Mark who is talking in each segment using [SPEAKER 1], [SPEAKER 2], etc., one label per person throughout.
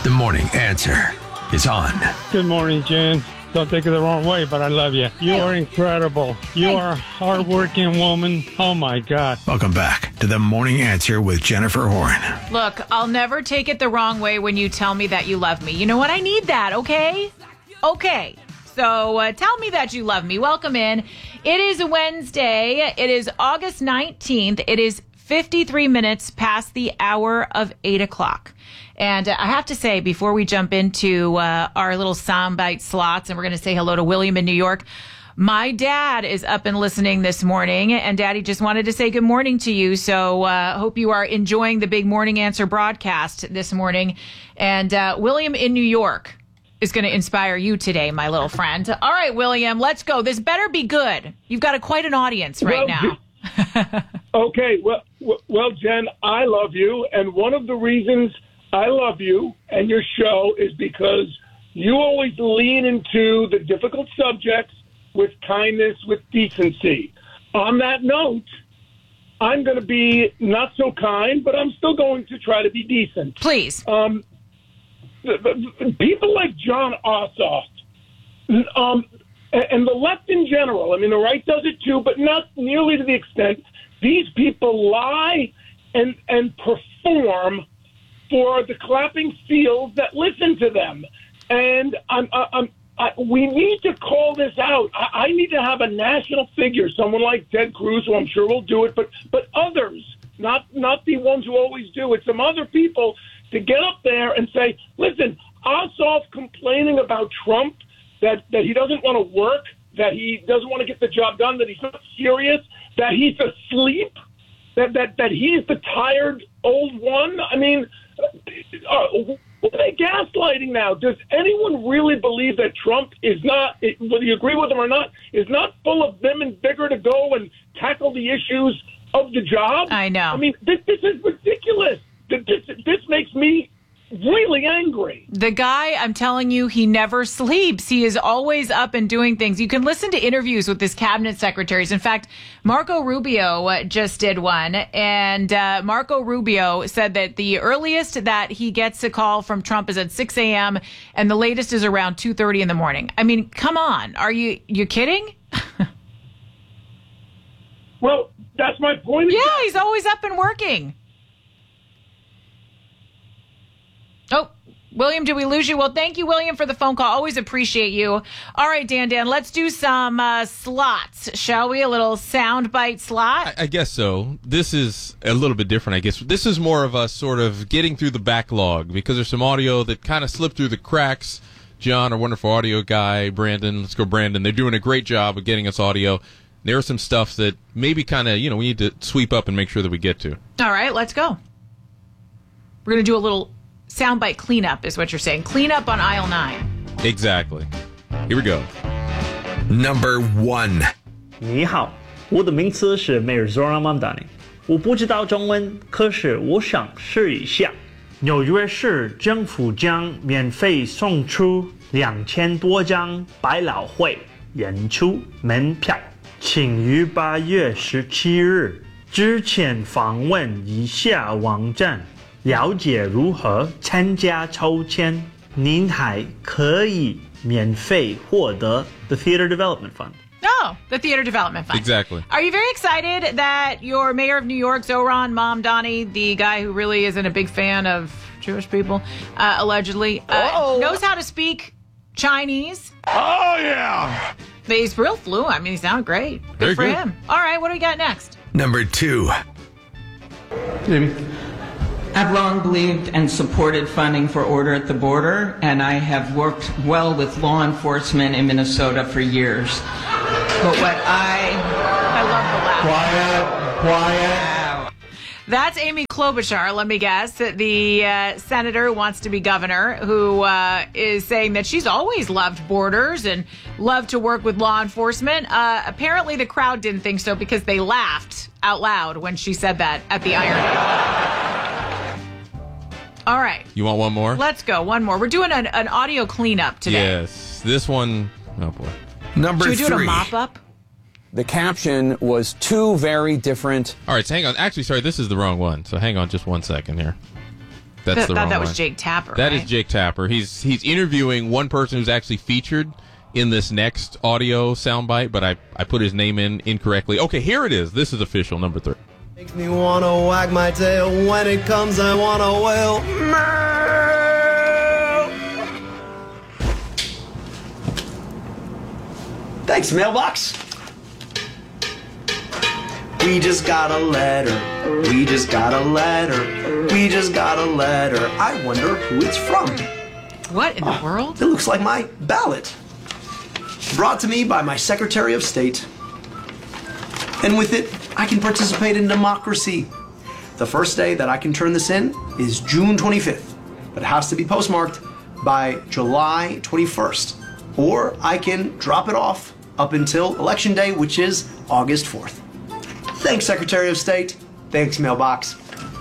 [SPEAKER 1] The Morning Answer is on.
[SPEAKER 2] Good morning, Jen. Don't take it the wrong way, but I love you. You are incredible. You are a hardworking woman. Oh, my God.
[SPEAKER 1] Welcome back to The Morning Answer with Jennifer Horn.
[SPEAKER 3] Look, I'll never take it the wrong way when you tell me that you love me. You know what? I need that, okay? Okay. So tell me that you love me. Welcome in. It is Wednesday. It is August 19th. It is 53 minutes past the hour of 8 o'clock. And I have to say, before we jump into our little soundbite slots, and we're going to say hello to William in New York, my dad is up and listening this morning, and Daddy just wanted to say good morning to you. So hope you are enjoying the big Morning Answer broadcast this morning. And William in New York is going to inspire you today, my little friend. All right, William, let's go. This better be good. You've got quite an audience right now.
[SPEAKER 4] Okay, well, Jen, I love you, and one of the reasons I love you and your show is because you always lean into the difficult subjects with kindness, with decency. On that note, I'm going to be not so kind, but I'm still going to try to be decent.
[SPEAKER 3] Please.
[SPEAKER 4] People like Jon Ossoff, and the left in general, I mean, the right does it too, but not nearly to the extent. These people lie and perform for the clapping fields that listen to them. And we need to call this out. I need to have a national figure, someone like Ted Cruz, who I'm sure will do it, but others, not the ones who always do it, some other people to get up there and say, listen, Ossoff complaining about Trump, that he doesn't want to work, that he doesn't want to get the job done, that he's not serious, that he's asleep, that he's the tired old one. I mean, what are they gaslighting now? Does anyone really believe that Trump is not, whether you agree with him or not, is not full of vim and vigor to go and tackle the issues of the job?
[SPEAKER 3] I know.
[SPEAKER 4] I mean, this is ridiculous. This makes me really angry.
[SPEAKER 3] The guy, I'm telling you, he never sleeps. He is always up and doing things. You can listen to interviews with his cabinet secretaries. In fact, Marco Rubio just did one, and Marco Rubio said that the earliest that he gets a call from Trump is at 6 a.m. and the latest is around 2:30 in the morning. I mean, come on. Are you kidding?
[SPEAKER 4] Well, that's my point.
[SPEAKER 3] Yeah, he's always up and working. Oh, William, did we lose you? Well, thank you, William, for the phone call. Always appreciate you. All right, Dan, let's do some slots, shall we? A little soundbite slot?
[SPEAKER 5] I guess so. This is a little bit different, I guess. This is more of us sort of getting through the backlog because there's some audio that kind of slipped through the cracks. John, our wonderful audio guy, Brandon, let's go Brandon. They're doing a great job of getting us audio. There are some stuff that maybe kind of, we need to sweep up and make sure that we get to.
[SPEAKER 3] All right, let's go. We're going to do a little soundbite cleanup is what you're saying. Cleanup on aisle 9.
[SPEAKER 5] Exactly. Here we go.
[SPEAKER 1] Number 1.
[SPEAKER 6] 你好，我的名字是 Mayor Zoran Mamdani。我不知道中文，可是我想试一下。纽约市政府将免费送出2000多张百老汇演出门票，请于8月17日之前访问以下网站。了解如何参加抽签，您还可以免费获得 the Theater Development Fund.
[SPEAKER 3] Oh, the Theater Development Fund.
[SPEAKER 5] Exactly.
[SPEAKER 3] Are you very excited that your mayor of New York, Zoran Mamdani, the guy who really isn't a big fan of Jewish people, allegedly, knows how to speak Chinese?
[SPEAKER 4] Oh, yeah.
[SPEAKER 3] He's real fluent. I mean, he sounded great. Good for him. All right, what do we got next?
[SPEAKER 1] Number 2.
[SPEAKER 6] Maybe.
[SPEAKER 7] I've long believed and supported funding for Order at the Border, and I have worked well with law enforcement in Minnesota for years. But what I
[SPEAKER 3] love the laugh.
[SPEAKER 6] Quiet.
[SPEAKER 3] That's Amy Klobuchar, let me guess, the senator who wants to be governor, who is saying that she's always loved borders and loved to work with law enforcement. Apparently the crowd didn't think so because they laughed out loud when she said that at the irony. All right.
[SPEAKER 5] You want one more?
[SPEAKER 3] Let's go. One more. We're doing an audio cleanup today.
[SPEAKER 5] Yes. This one, oh boy.
[SPEAKER 1] Number 3.
[SPEAKER 3] Should we do it a mop-up?
[SPEAKER 8] The caption was two very different.
[SPEAKER 5] All right, so hang on. Actually, sorry, this is the wrong one. So hang on just 1 second here. That's the wrong
[SPEAKER 3] that
[SPEAKER 5] one.
[SPEAKER 3] was Jake Tapper.
[SPEAKER 5] That
[SPEAKER 3] right?
[SPEAKER 5] is Jake Tapper. He's interviewing one person who's actually featured in this next audio soundbite, but I put his name in incorrectly. Okay, here it is. This is official, number 3.
[SPEAKER 9] Makes me wanna wag my tail. When it comes, I wanna wail. Thanks, mailbox. We just got a letter. We just got a letter. We just got a letter. I wonder who it's from.
[SPEAKER 3] What in the world?
[SPEAKER 9] It looks like my ballot. Brought to me by my Secretary of State. And with it, I can participate in democracy. The first day that I can turn this in is June 25th, but it has to be postmarked by July 21st. Or I can drop it off up until Election Day, which is August 4th. Thanks, Secretary of State. Thanks, mailbox.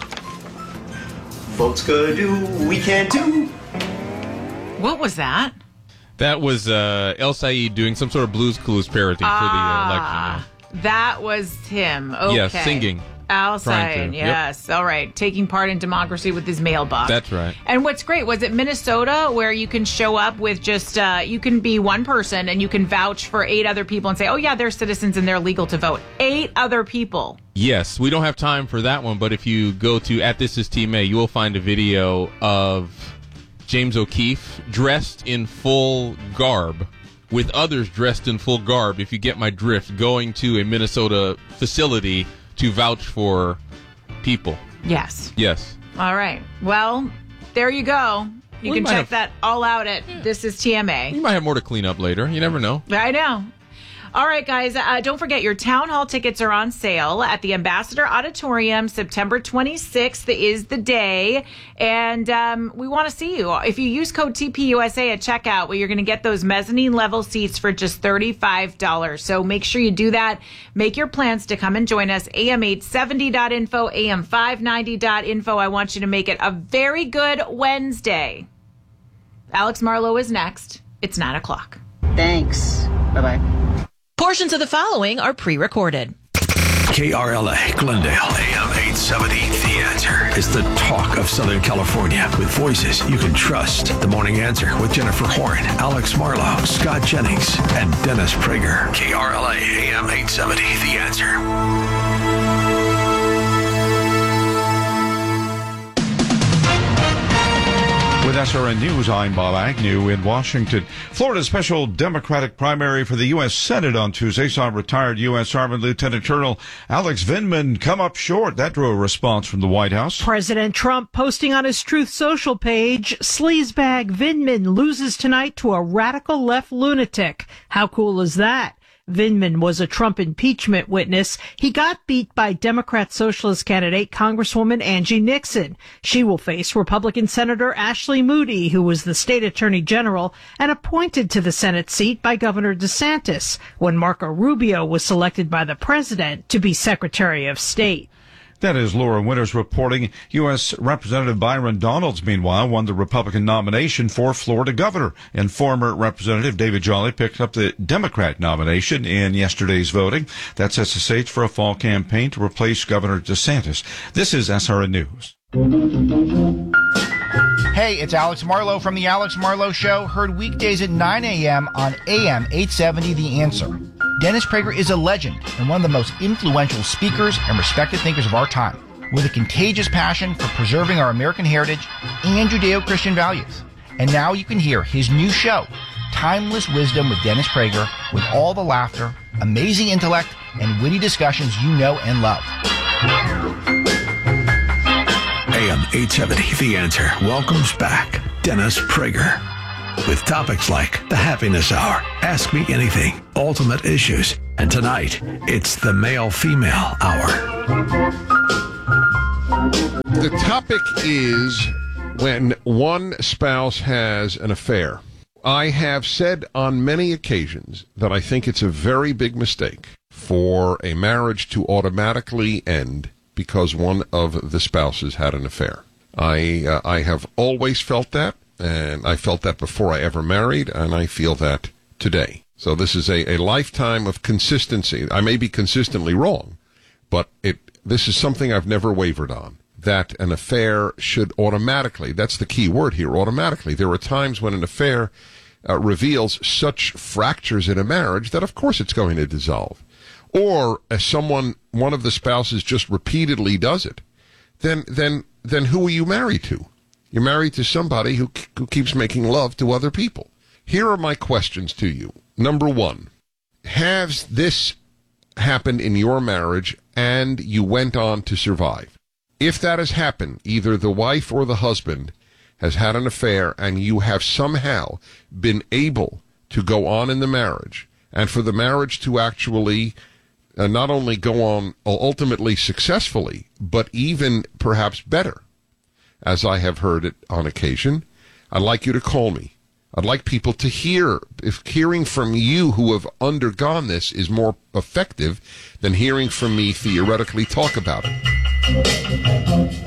[SPEAKER 9] Votes gonna do, we can't do.
[SPEAKER 3] What was that?
[SPEAKER 5] That was El Said doing some sort of Blues Clues parody for the election.
[SPEAKER 3] That was him. Okay.
[SPEAKER 5] Yeah, singing.
[SPEAKER 3] Al
[SPEAKER 5] Trying
[SPEAKER 3] Said,
[SPEAKER 5] to,
[SPEAKER 3] yes. All right. Taking part in democracy with his mailbox.
[SPEAKER 5] That's right.
[SPEAKER 3] And what's great, was it Minnesota where you can show up with just, you can be one person and you can vouch for 8 other people and say, oh, yeah, they're citizens and they're legal to vote. 8 other people.
[SPEAKER 5] Yes, we don't have time for that one, but if you go to @ThisIsTeamA, you will find a video of James O'Keefe dressed in full garb with others dressed in full garb, if you get my drift, going to a Minnesota facility to vouch for people.
[SPEAKER 3] Yes.
[SPEAKER 5] Yes.
[SPEAKER 3] All right. Well, there you go. You
[SPEAKER 5] We
[SPEAKER 3] can
[SPEAKER 5] might
[SPEAKER 3] check
[SPEAKER 5] have-
[SPEAKER 3] that all out at This Is TMA.
[SPEAKER 5] You might have more to clean up later. You never know.
[SPEAKER 3] I know. All right, guys, don't forget your town hall tickets are on sale at the Ambassador Auditorium. September 26th is the day, and we want to see you. If you use code TPUSA at checkout, well, you're going to get those mezzanine level seats for just $35. So make sure you do that. Make your plans to come and join us. AM870.info, AM590.info. I want you to make it a very good Wednesday. Alex Marlowe is next. It's 9 o'clock.
[SPEAKER 10] Thanks. Bye-bye.
[SPEAKER 11] Portions of the following are pre-recorded.
[SPEAKER 1] KRLA, Glendale, AM 870. The Answer is the talk of Southern California with voices you can trust. The Morning Answer with Jennifer Horn, Alex Marlowe, Scott Jennings, and Dennis Prager. KRLA, AM 870. The Answer.
[SPEAKER 12] With SRN News, I'm Bob Agnew in Washington. Florida's special Democratic primary for the U.S. Senate on Tuesday saw retired U.S. Army Lieutenant Colonel Alex Vindman come up short. That drew a response from the White House.
[SPEAKER 13] President Trump posting on his Truth Social page, sleazebag Vindman loses tonight to a radical left lunatic. How cool is that? Vindman was a Trump impeachment witness. He got beat by Democrat Socialist candidate Congresswoman Angie Nixon. She will face Republican Senator Ashley Moody, who was the state attorney general and appointed to the Senate seat by Governor DeSantis when Marco Rubio was selected by the president to be Secretary of State.
[SPEAKER 12] That is Laura Winters reporting. U.S. Representative Byron Donalds, meanwhile, won the Republican nomination for Florida governor, and former Representative David Jolly picked up the Democrat nomination in yesterday's voting. That sets the stage for a fall campaign to replace Governor DeSantis. This is SRN News.
[SPEAKER 14] Hey, it's Alex Marlowe from The Alex Marlowe Show, heard weekdays at 9 a.m. on AM 870 The Answer. Dennis Prager is a legend and one of the most influential speakers and respected thinkers of our time, with a contagious passion for preserving our American heritage and Judeo-Christian values. And now you can hear his new show, Timeless Wisdom with Dennis Prager, with all the laughter, amazing intellect, and witty discussions you know and love.
[SPEAKER 1] AM 870, The Answer welcomes back Dennis Prager. With topics like the Happiness Hour, Ask Me Anything, Ultimate Issues, and tonight, it's the Male-Female Hour.
[SPEAKER 15] The topic is when one spouse has an affair. I have said on many occasions that I think it's a very big mistake for a marriage to automatically end because one of the spouses had an affair. I have always felt that. And I felt that before I ever married, and I feel that today. So this is a lifetime of consistency. I may be consistently wrong, but this is something I've never wavered on. that an affair should automatically, that's the key word here, automatically. There are times when an affair reveals such fractures in a marriage that of course it's going to dissolve. Or as one of the spouses just repeatedly does it, then who are you married to? You're married to somebody who keeps making love to other people. Here are my questions to you. Number one, has this happened in your marriage and you went on to survive? If that has happened, either the wife or the husband has had an affair and you have somehow been able to go on in the marriage, and for the marriage to actually not only go on ultimately successfully, but even perhaps better, as I have heard it on occasion, I'd like you to call me. I'd like people to hear, if hearing from you who have undergone this is more effective than hearing from me theoretically talk about it.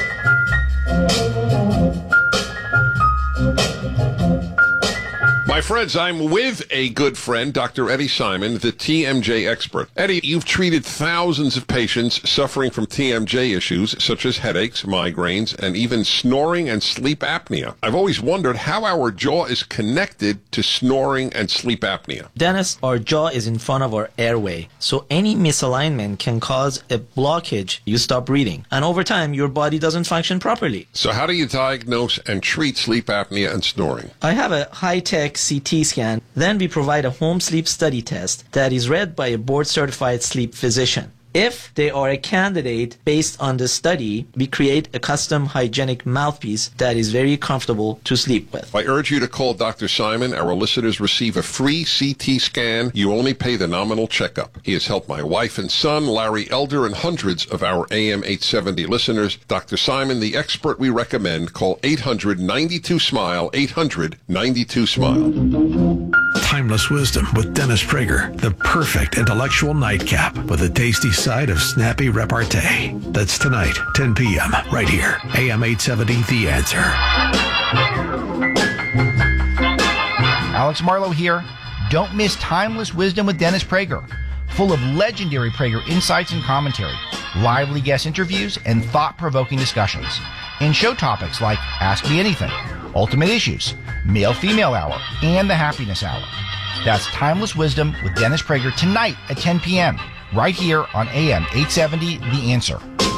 [SPEAKER 15] My friends, I'm with a good friend, Dr. Eddie Simon, the TMJ expert. Eddie, you've treated thousands of patients suffering from TMJ issues, such as headaches, migraines, and even snoring and sleep apnea. I've always wondered how our jaw is connected to snoring and sleep apnea.
[SPEAKER 16] Dennis, our jaw is in front of our airway, so any misalignment can cause a blockage. You stop breathing, and over time, your body doesn't function properly.
[SPEAKER 15] So how do you diagnose and treat sleep apnea and snoring?
[SPEAKER 16] I have a high-tech CT scan. Then we provide a home sleep study test that is read by a board-certified sleep physician. If they are a candidate based on the study, we create a custom hygienic mouthpiece that is very comfortable to sleep with.
[SPEAKER 15] I urge you to call Dr. Simon. Our listeners receive a free CT scan. You only pay the nominal checkup. He has helped my wife and son, Larry Elder, and hundreds of our AM 870 listeners. Dr. Simon, the expert we recommend. Call 800-92-SMILE, 800-92-SMILE.
[SPEAKER 1] Timeless wisdom with Dennis Prager, the perfect intellectual nightcap with a tasty side of snappy repartee. That's tonight, 10 p.m., right here, AM 870, The Answer.
[SPEAKER 14] Alex Marlowe here. Don't miss Timeless Wisdom with Dennis Prager, full of legendary Prager insights and commentary, lively guest interviews, and thought-provoking discussions. And show topics like Ask Me Anything, Ultimate Issues, Male-Female Hour, and the Happiness Hour. That's Timeless Wisdom with Dennis Prager tonight at 10 p.m., right here on AM 870, The Answer.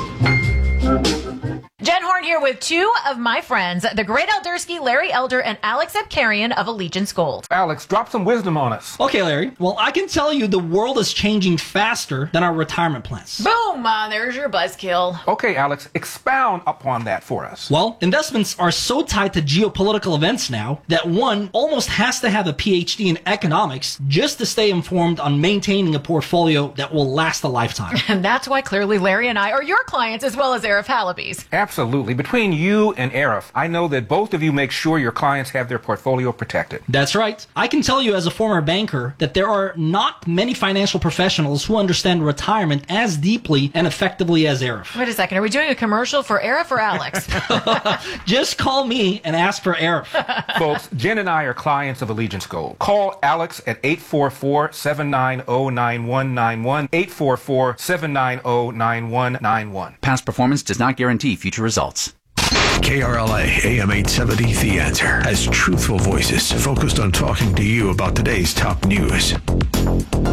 [SPEAKER 3] Jen Horn here with two of my friends, the great Eldersky, Larry Elder, and Alex Epkarian of Allegiance Gold.
[SPEAKER 17] Alex, drop some wisdom on us.
[SPEAKER 18] Okay, Larry. Well, I can tell you the world is changing faster than our retirement plans.
[SPEAKER 3] Boom! There's your buzzkill.
[SPEAKER 17] Okay, Alex, expound upon that for us.
[SPEAKER 18] Well, investments are so tied to geopolitical events now that one almost has to have a PhD in economics just to stay informed on maintaining a portfolio that will last a lifetime.
[SPEAKER 3] And that's why clearly Larry and I are your clients as well as Arif Halaby's.
[SPEAKER 17] Absolutely. Between you and Arif, I know that both of you make sure your clients have their portfolio protected.
[SPEAKER 18] That's right. I can tell you as a former banker that there are not many financial professionals who understand retirement as deeply and effectively as Arif.
[SPEAKER 3] Wait a second. Are we doing a commercial for Arif or Alex?
[SPEAKER 18] Just call me and ask for Arif.
[SPEAKER 17] Folks, Jen and I are clients of Allegiance Gold. Call Alex at 844-790-9191, 844-790-9191.
[SPEAKER 19] Past performance does not guarantee future results.
[SPEAKER 1] KRLA AM 870, The Answer, has truthful voices focused on talking to you about today's top news.